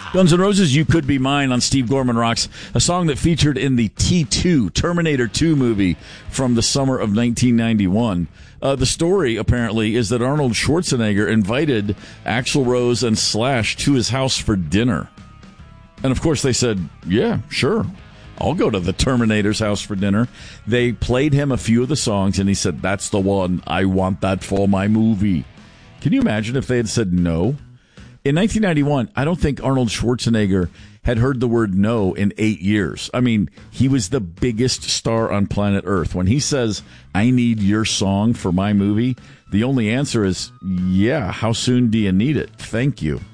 Guns N' Roses' You Could Be Mine on Steve Gorman Rocks, a song that featured in the T2, Terminator 2 movie from the summer of 1991. The story, apparently, is that Arnold Schwarzenegger invited Axl Rose and Slash to his house for dinner. And, of course, they said, yeah, sure, I'll go to the Terminator's house for dinner. They played him a few of the songs, and he said, that's the one. I want that for my movie. Can you imagine if they had said no? In 1991, I don't think Arnold Schwarzenegger had heard the word no in 8 years. I mean, he was the biggest star on planet Earth. When he says, I need your song for my movie, the only answer is, yeah, how soon do you need it? Thank you.